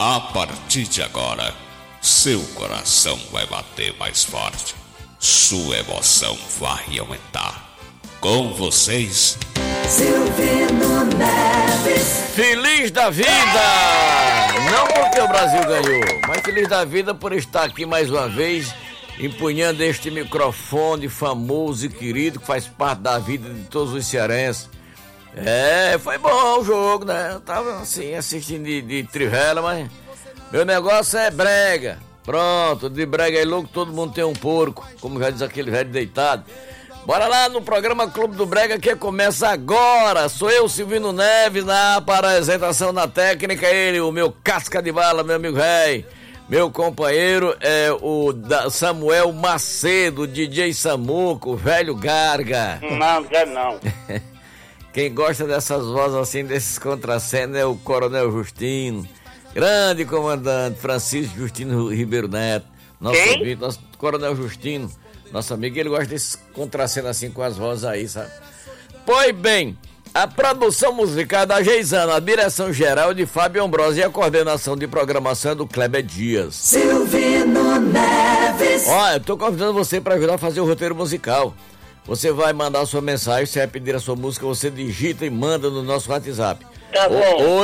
A partir de agora, seu coração vai bater mais forte, sua emoção vai aumentar. Com vocês, Silvino Neves. Feliz da vida! Não porque o Brasil ganhou, mas feliz da vida por estar aqui mais uma vez, empunhando este microfone famoso e querido que faz parte da vida de todos os cearenses. Foi bom o jogo, né? Eu tava assim, assistindo de trivela, mas meu negócio é brega. Pronto, de brega é louco, todo mundo tem um porco, como já diz aquele velho deitado. Bora lá no programa Clube do Brega, que começa agora. Sou eu, Silvino Neves, na apresentação na técnica. Ele, o meu casca de bala, meu amigo velho. Meu companheiro é o Samuel Macedo, DJ Samuco, o velho Garga. Não, quero não. Quem gosta dessas vozes assim, desses contracenos, é o Coronel Justino. Grande comandante Francisco Justino Ribeiro Neto. Nosso ouvinte, nosso Coronel Justino. Nosso amigo, ele gosta desses contracenos assim com as vozes aí, sabe? Pois bem, a produção musical é da Geisana, a direção geral é de Fábio Ambrosio e a coordenação de programação é do Kleber Dias. Silvino Neves. Olha, eu tô convidando você para ajudar a fazer o roteiro musical. Você vai mandar sua mensagem, você vai pedir a sua música, você digita e manda no nosso WhatsApp. Tá bom.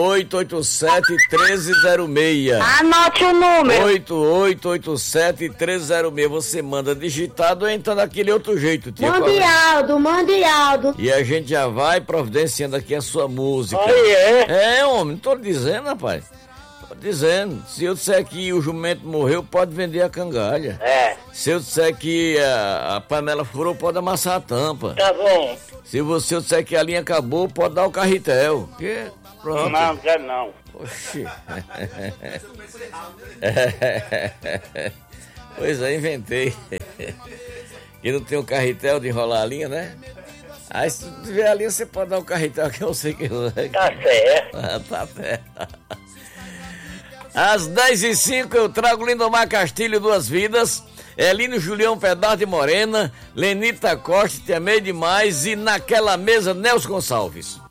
8887-1306. Anote o número. 8887-1306. Você manda digitado ou então daquele outro jeito, tia. Mande Aldo. E a gente já vai providenciando aqui a sua música. Aí é. Homem, não tô dizendo, rapaz. Tô dizendo. Se eu disser que o jumento morreu, pode vender a cangalha. É. Se eu disser que a panela furou, pode amassar a tampa. Tá bom. Se você disser que a linha acabou, pode dar o carretel. Pronto. Não, quero não. Oxi. Pois é, inventei. E não tem um carretel de enrolar a linha, né? Aí se tu tiver a linha, você pode dar o carretel que eu sei que vai. Tá certo. Tá certo. Às 10h05 eu trago Lindomar Castilho, Duas Vidas, Elino Julião Pedaço de Morena, Lenita Costa, Te Amei Demais e Naquela Mesa, Nelson Gonçalves.